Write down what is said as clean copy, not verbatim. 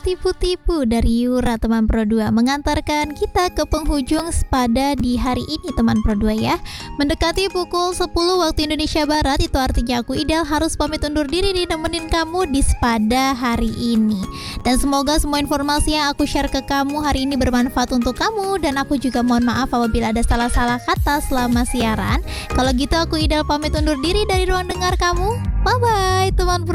Tipu-tipu dari Yura teman Pro 2 mengantarkan kita ke penghujung pada di hari ini teman Pro 2 ya. Mendekati pukul 10 waktu Indonesia Barat, itu artinya aku Idel harus pamit undur diri nih nemenin kamu di Spada hari ini. Dan semoga semua informasi yang aku share ke kamu hari ini bermanfaat untuk kamu, dan aku juga mohon maaf apabila ada salah-salah kata selama siaran. Kalau gitu aku Idel pamit undur diri dari ruang dengar kamu. Bye bye teman Pro